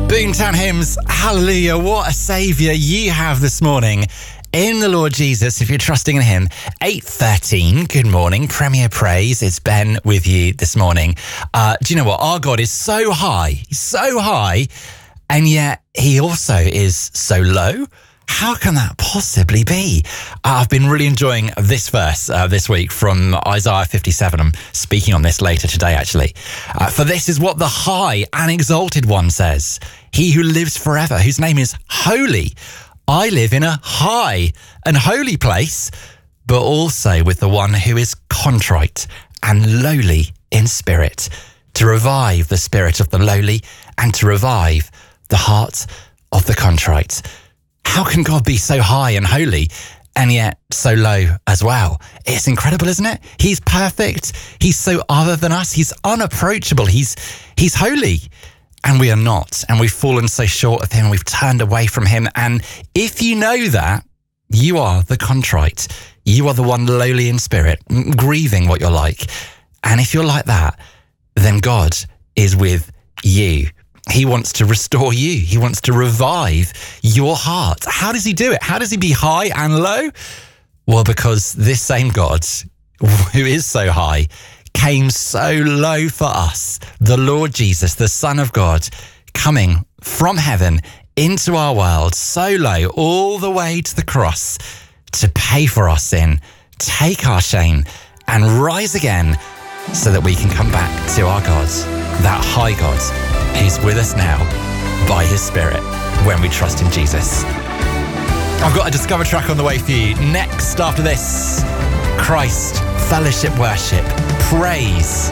Boomtown Hymns, hallelujah, what a saviour you have this morning in the Lord Jesus, if you're trusting in him. 8:13, good morning, Premier Praise, it's Ben with you this morning. Do you know what, our God is so high, and yet he also is so low. How can that possibly be? I've been really enjoying this verse this week from Isaiah 57. I'm speaking on this later today, actually. For this is what the high and exalted one says. He who lives forever, whose name is holy. I live in a high and holy place, but also with the one who is contrite and lowly in spirit, to revive the spirit of the lowly and to revive the heart of the contrite. How can God be so high and holy and yet so low as well? It's incredible, isn't it? He's perfect. He's so other than us. He's unapproachable. He's holy. And we are not. And we've fallen so short of him. We've turned away from him. And if you know that, you are the contrite. You are the one lowly in spirit, grieving what you're like. And if you're like that, then God is with you. He wants to restore you. He wants to revive your heart. How does he do it? How does he be high and low? Well, because this same God, who is so high, came so low for us. The Lord Jesus, the Son of God, coming from heaven into our world, so low, all the way to the cross to pay for our sin, take our shame, and rise again so that we can come back to our God, that high God, who's with us now by his Spirit when we trust in Jesus. I've got a Discover track on the way for you. Next, after this, Christ, fellowship, worship, praise.